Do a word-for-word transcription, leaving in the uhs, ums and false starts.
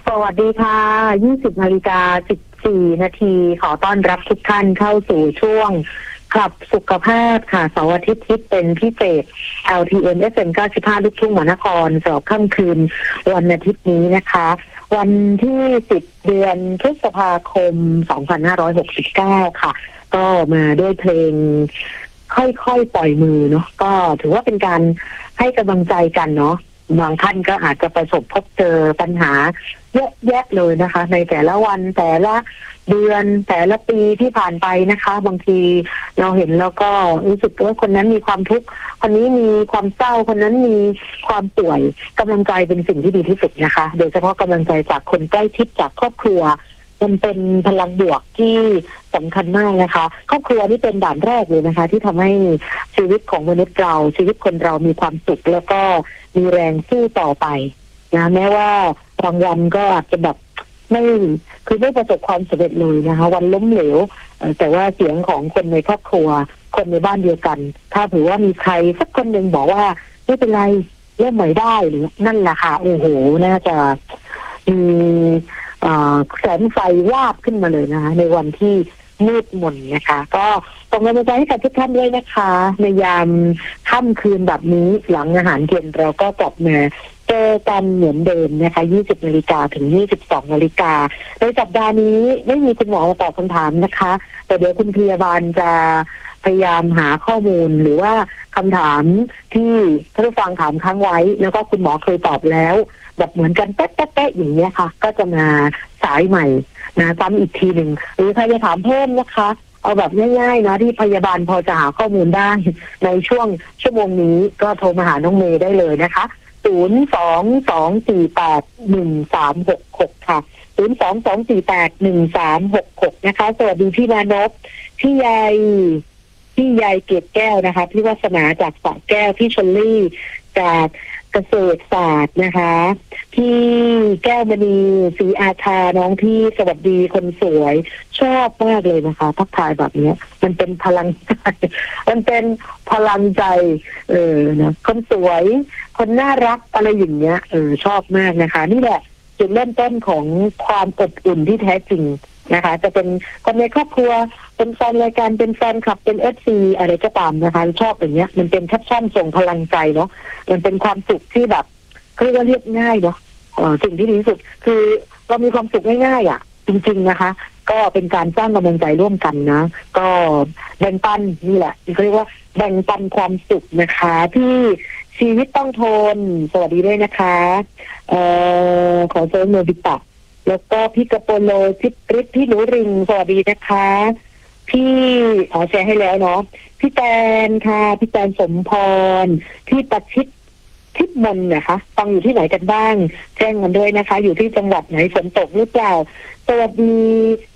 สวัสดีค่ะยี่สิบนาฬิกาสิบสี่นาทีขอต้อนรับทุกท่านเข้าสู่ช่วงขับสุขภาพค่ะเสาร์อาทิตย์ที่เป็นพิเศษ แอล ที เอ็ม เอฟ เอ็ม เก้าสิบห้า ลูกทุ่งมหานครสำหรับค่ำคืนวันอาทิตย์นี้นะคะ วันที่สิบเดือนพฤษภาคมสองพันห้าร้อยหกสิบเก้าค่ะก็มาด้วยเพลงค่อยๆปล่อยมือเนาะก็ถือว่าเป็นการให้กำลังใจกันเนาะบางท่านก็อาจจะประสบพบเจอปัญหาเยอะแยะเลยนะคะในแต่ละวันแต่ละเดือนแต่ละปีที่ผ่านไปนะคะบางทีเราเห็นแล้วก็รู้สึกว่าคนนั้นมีความทุกข์คนนี้มีความเศร้าคนนั้นมีความป่วยกำลังใจเป็นสิ่งที่ดีที่สุดนะคะโดยเฉพาะกำลังใจจากคนใกล้ชิดจากครอบครัวมันเป็นพลังบวกที่สำคัญมากนะคะครอบครัวนี่เป็นด่านแรกเลยนะคะที่ทำให้ชีวิตของมนุษย์เราชีวิตคนเรามีความสุขแล้วก็มีแรงสู้ต่อไปนะแม้ว่ารางวัลก็อาจจะแบบไม่คือไม่ประสบความสำเร็จเลยนะคะวันล้มเหลวแต่ว่าเสียงของคนในครอบครัวคนในบ้านเดียวกันถ้าถือว่ามีใครสักคนหนึ่งบอกว่าไม่เป็นไรเริ่มใหม่ได้หรือนั่นแหละค่ะโอ้โหน่าจะมีแสงไฟวาบขึ้นมาเลยนะคะในวันที่มืดมนนะคะก็ส่งกำลังใจให้กับทุกท่านด้วยนะคะในยามค่ำคืนแบบนี้หลังอาหารเย็นเราก็กลับมาเจอกันเหมือนเดิมนะคะยี่สิบนาฬิกาถึงยี่สิบสองนาฬิกาในสัปดาห์นี้ไม่มีคุณหมอมาตอบคำถามนะคะแต่เดี๋ยวคุณพยาบาลจะพยายามหาข้อมูลหรือว่าคำถามที่ท่านผู้ฟังถามค้างไว้แล้วก็คุณหมอเคยตอบแล้วแบบเหมือนกันเป๊ะๆๆอย่างนี้ค่ะก็จะมาสายใหม่นะซ้ำอีกทีหนึ่งหรือใครจะถามเพิ่มนะคะเอาแบบง่ายๆนะที่พยาบาลพอจะหาข้อมูลได้ในช่วงชั่วโมงนี้ก็โทรมาหาน้องเมย์ได้เลยนะคะศูนย์ สอง สอง สี่ แปด หนึ่ง สาม หก หกค่ะศูนย์ สอง สอง สี่ แปด หนึ่ง สาม หก หกนะคะสวัสดีพี่มานพพี่ยายพี่ยายเกศแก้วนะคะพี่วาสนาจากสระแก้วพี่ชลลี่จากเกษตรศาสตร์นะคะพี่แก้วมณีศรีอาชาน้องพี่สวัสดีคนสวยชอบมากเลยนะคะทักทายแบบนี้มันเป็นพลังใจมันเป็นพลังใจเออนะคนสวยคนน่ารักอะไรอย่างเงี้ยเออชอบมากนะคะนี่แหละจุดเริ่มต้นของความอบอุ่นที่แท้จริงนะคะจะเป็นคนในครอบครัวเป็นแฟนรายการเป็นแฟนคลับเป็นเอฟซีอะไรก็ตามนะคะชอบอย่างเงี้ยมันเป็นแคปชั่นส่งพลังใจเนาะมันเป็นความสุขที่แบบเรียกว่าเรียบง่ายเนาะสิ่งที่ดีที่สุดคือเรามีความสุขง่ายๆอ่ะจริงๆนะคะก็เป็นการสร้างกำลังใจร่วมกันนะก็แบ่งปันนี่แหละเขาเรียกว่าแบ่งปันความสุขนะคะที่ชีวิตต้องทนสวัสดีด้วยนะคะเอ่อขอเชิญโนบิตะแล้วก็พี่กระโปโลพี่ริศพี่หนูริงสวัสดีนะคะพี่ขอแชร์ให้แล้วเนาะพี่แตนค่ะพี่แตนสมพรพี่ประชิดทิพมนนะคะฟังอยู่ที่ไหนกันบ้างแจ้งกันด้วยนะคะอยู่ที่จังหวัดไหนฝนตกหรือเปล่าสวัสดี